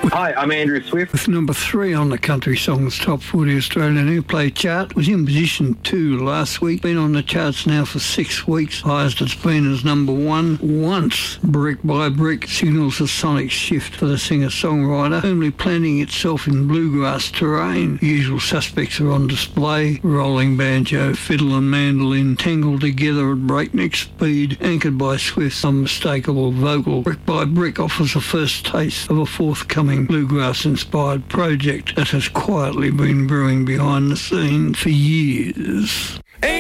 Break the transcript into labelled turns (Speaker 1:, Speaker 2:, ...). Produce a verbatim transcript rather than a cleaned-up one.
Speaker 1: Hi, I'm Andrew Swift.
Speaker 2: With number three on the Country Songs Top forty Australian Airplay chart, was in position two last week. Been on the charts now for six weeks. Highest it's been as number one once. Brick by Brick signals a sonic shift for the singer-songwriter, firmly planting itself in bluegrass terrain. The usual suspects are on display. Rolling banjo, fiddle and mandolin tangled together at breakneck speed, anchored by Swift's unmistakable vocal. Brick by Brick offers a first taste of a forthcoming bluegrass-inspired project that has quietly been brewing behind the scenes for years.